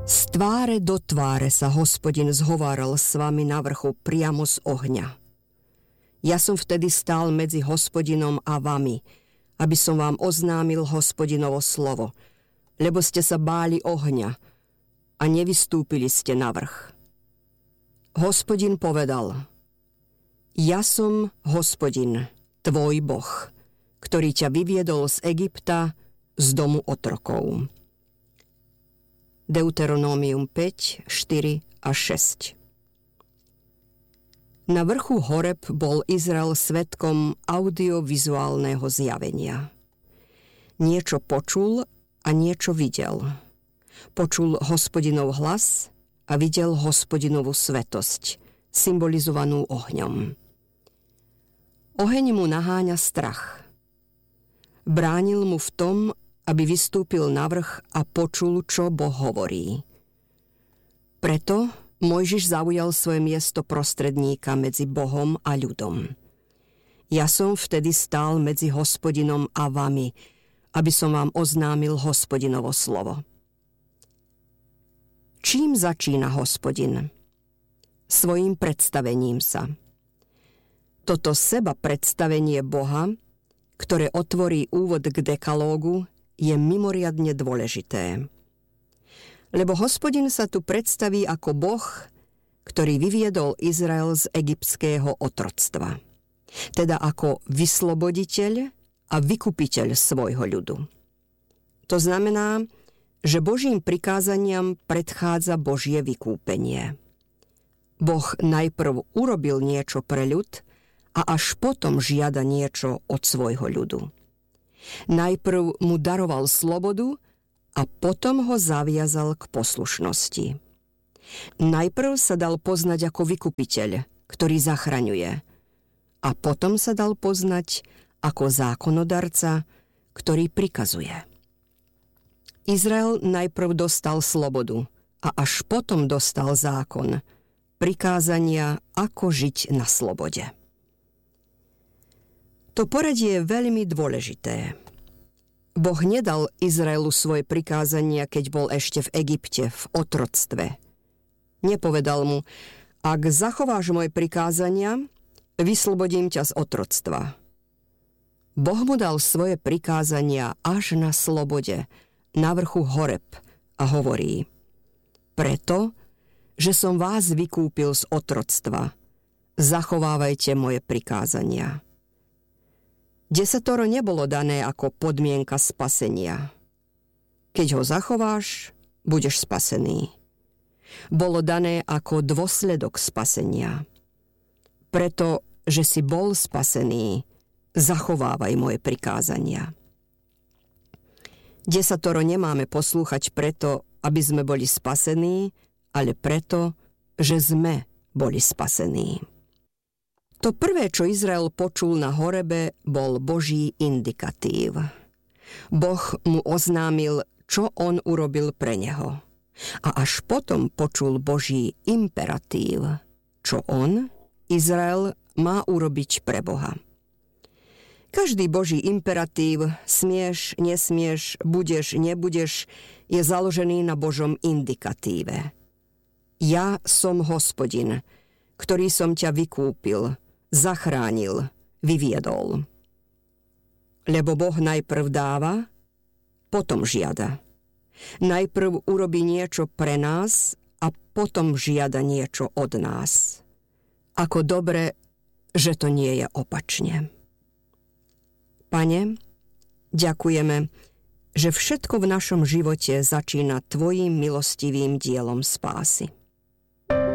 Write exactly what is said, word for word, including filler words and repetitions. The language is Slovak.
Z tváre do tváre sa Hospodin zhováral s vami na vrchu priamo z ohňa. Ja som vtedy stál medzi Hospodinom a vami, aby som vám oznámil Hospodinovo slovo, lebo ste sa báli ohňa a nevystúpili ste na vrch. Hospodin povedal: Ja som Hospodin, tvoj Boh, ktorý ťa vyviedol z Egypta, z domu otrokov. Deuteronómium päť, štyri a šesť. Na vrchu Horeb bol Izrael svedkom audiovizuálneho zjavenia. Niečo počul a niečo videl. Počul Hospodinov hlas a videl Hospodinovú svetosť, symbolizovanú ohňom. Oheň mu naháňa strach. Bránil mu v tom, aby vystúpil na vrch a počul, čo Boh hovorí. Preto Mojžiš zaujal svoje miesto prostredníka medzi Bohom a ľudom. Ja som vtedy stál medzi Hospodinom a vami, aby som vám oznámil Hospodinovo slovo. Čím začína Hospodin? Svojím predstavením sa. Toto seba predstavenie Boha, ktoré otvorí úvod k dekalógu, je mimoriadne dôležité. Lebo Hospodin sa tu predstaví ako Boh, ktorý vyviedol Izrael z egyptského otroctva. Teda ako vysloboditeľ a vykupiteľ svojho ľudu. To znamená, že Božím prikázaniam predchádza Božie vykúpenie. Boh najprv urobil niečo pre ľud a až potom žiada niečo od svojho ľudu. Najprv mu daroval slobodu a potom ho zaviazal k poslušnosti. Najprv sa dal poznať ako vykupiteľ, ktorý zachraňuje, a potom sa dal poznať ako zákonodarca, ktorý prikazuje. Izrael najprv dostal slobodu a až potom dostal zákon, prikázania, ako žiť na slobode. To poradie je veľmi dôležité. Boh nedal Izraelu svoje prikázania, keď bol ešte v Egypte, v otroctve. Nepovedal mu: ak zachováš moje prikázania, vyslobodím ťa z otroctva. Boh mu dal svoje prikázania až na slobode, na vrchu Horeb, a hovorí: preto, že som vás vykúpil z otroctva, zachovávajte moje prikázania. Desatoro nebolo dané ako podmienka spasenia. Keď ho zachováš, budeš spasený. Bolo dané ako dôsledok spasenia. Preto, že si bol spasený, zachovávaj moje prikázania. Desatoro nemáme poslúchať preto, aby sme boli spasení, ale preto, že sme boli spasení. To prvé, čo Izrael počul na Horebe, bol Boží indikatív. Boh mu oznámil, čo on urobil pre neho. A až potom počul Boží imperatív, čo on, Izrael, má urobiť pre Boha. Každý Boží imperatív, smieš, nesmieš, budeš, nebudeš, je založený na Božom indikatíve. Ja som Hospodin, ktorý som ťa vykúpil, zachránil, vyviedol. Lebo Boh najprv dáva, potom žiada. Najprv urobí niečo pre nás a potom žiada niečo od nás. Ako dobre, že to nie je opačne. Pane, ďakujeme, že všetko v našom živote začína tvojím milostivým dielom spásy.